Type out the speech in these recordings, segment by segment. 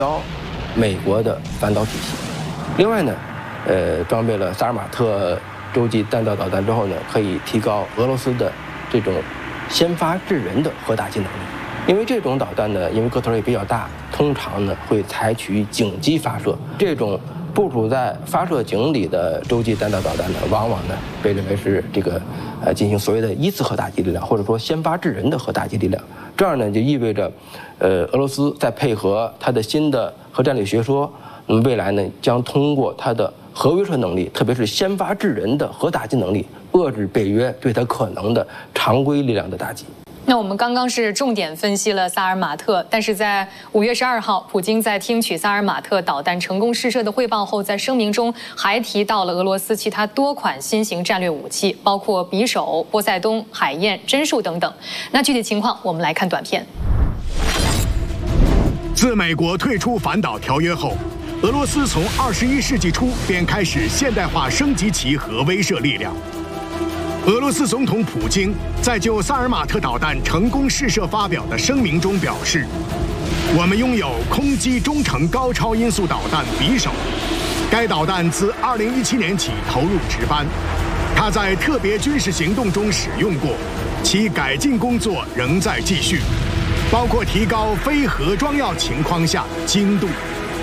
高美国的反导体系。另外呢，装备了萨尔马特洲际弹道导弹之后呢，可以提高俄罗斯的这种先发制人的核打击能力。因为这种导弹呢，因为个头也比较大，通常呢会采取井基发射。这种部署在发射井里的洲际弹道导弹呢，往往呢被认为是这个进行所谓的一次核打击力量，或者说先发制人的核打击力量。这样呢就意味着，俄罗斯在配合它的新的核战略学说，那么未来呢将通过它的核威慑能力，特别是先发制人的核打击能力，遏制北约对它可能的常规力量的打击。 那我们刚刚是重点分析了萨尔马特，但是在5月12号，普京在听取萨尔马特导弹成功试射的汇报后，在声明中还提到了俄罗斯其他多款新型战略武器，包括匕首、波塞冬、海燕、针术等等。那具体情况，我们来看短片。 自美国退出反导条约后，俄罗斯从21世纪初便开始现代化升级其核威慑力量。俄罗斯总统普京在就萨尔马特导弹成功试射发表的声明中表示：“我们拥有空基中程高超音速导弹匕首，该导弹自2017年起投入值班，它在特别军事行动中使用过，其改进工作仍在继续，包括提高非核装药情况下的精度。”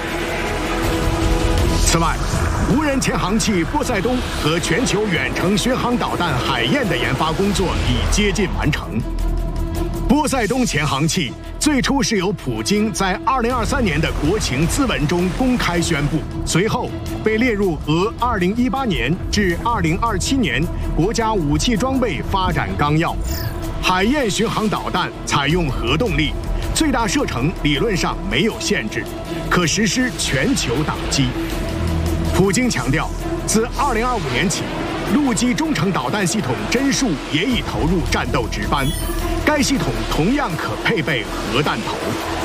此外，无人潜航器波塞冬和全球远程巡航导弹海燕的研发工作已接近完成。波塞冬潜航器最初是由普京在2023年的国情咨文中公开宣布，随后被列入俄2018年至2027年国家武器装备发展纲要。海燕巡航导弹采用核动力，最大射程理论上没有限制，可实施全球打击。普京强调，自2025年起，陆基中程导弹系统针术也已投入战斗值班，该系统同样可配备核弹头。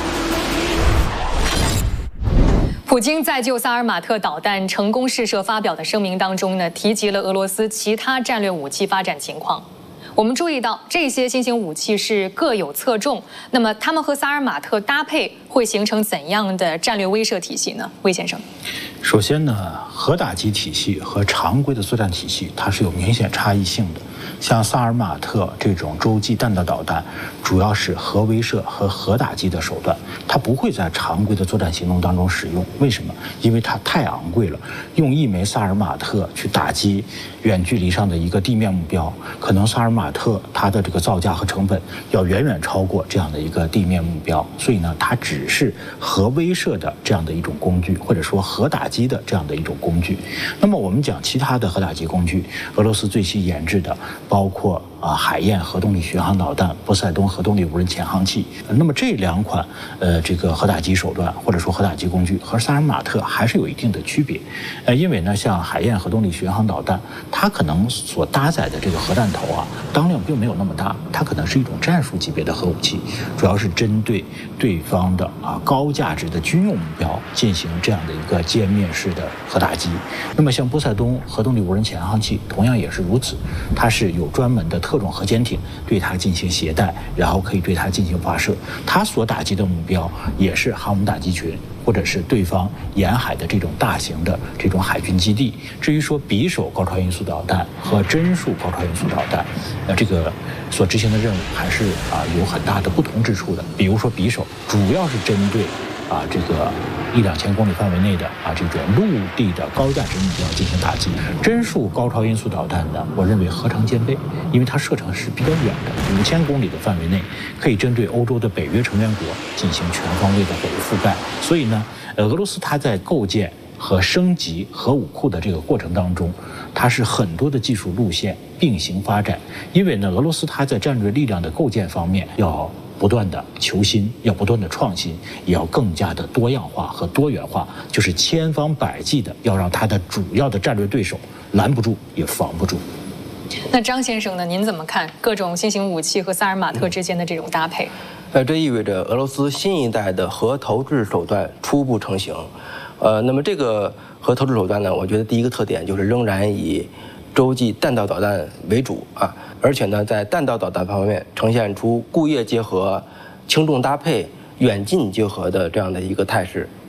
普京在就萨尔马特导弹成功试射发表的声明当中呢，提及了俄罗斯其他战略武器发展情况。我们注意到，这些新型武器是各有侧重，那么它们和萨尔马特搭配会形成怎样的战略威慑体系呢？魏先生， 首先呢，核打击体系和常规的作战体系它是有明显差异性的。像萨尔马特这种洲际弹道导弹，主要是核威慑和核打击的手段，它不会在常规的作战行动当中使用。为什么？因为它太昂贵了，用一枚萨尔马特去打击远距离上的一个地面目标，可能萨尔马特它的这个造价和成本要远远超过这样的一个地面目标，所以呢，它只是核威慑的这样的一种工具，或者说核打击的这样的一种工具。那么我们讲其他的核打击工具，俄罗斯最新研制的包括海燕核动力巡航导弹、波塞冬核动力无人潜航器。那么这两款这个核打击手段或者说核打击工具和萨尔马特还是有一定的区别。因为呢，像海燕核动力巡航导弹，它可能所搭载的这个核弹头当量并没有那么大，它可能是一种战术级别的核武器，主要是针对对方的高价值的军用目标进行这样的一个歼灭式的核打击。那么像波塞冬核动力无人潜航器同样也是如此，它是有专门的特种核潜艇对它进行携带，然后可以对它进行发射，它所打击的目标也是航母打击群或者是对方沿海的这种大型的这种海军基地。至于说匕首高超音速导弹和针术高超音速导弹，这个所执行的任务还是有很大的不同之处的。比如说匕首主要是针对这个1-2000公里范围内的这种陆地的高价值目标进行打击。针术高超音速导弹呢，我认为何尝兼备，因为它射程是比较远的，5000公里的范围内，可以针对欧洲的北约成员国进行全方位的火力覆盖。所以呢，俄罗斯它在构建和升级核武库的这个过程当中，它是很多的技术路线并行发展。因为呢，俄罗斯它在战略力量的构建方面要不断的求新，要不断的创新，也要更加的多样化和多元化，就是千方百计的要让它的主要的战略对手拦不住也防不住。 那张先生呢？您怎么看各种新型武器和萨尔马特之间的这种搭配？ 这意味着俄罗斯新一代的核投掷手段初步成型。那么这个核投掷手段呢，我觉得第一个特点就是仍然以洲际弹道导弹为主而且呢，在弹道导弹方面呈现出固业结合、轻重搭配、远近结合的这样的一个态势。